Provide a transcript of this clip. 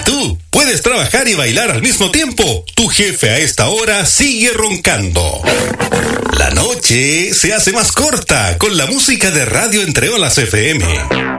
tú puedes trabajar y bailar al mismo tiempo, tu jefe a esta hora sigue roncando. La noche se hace más corta con la música de Radio Entre Olas FM.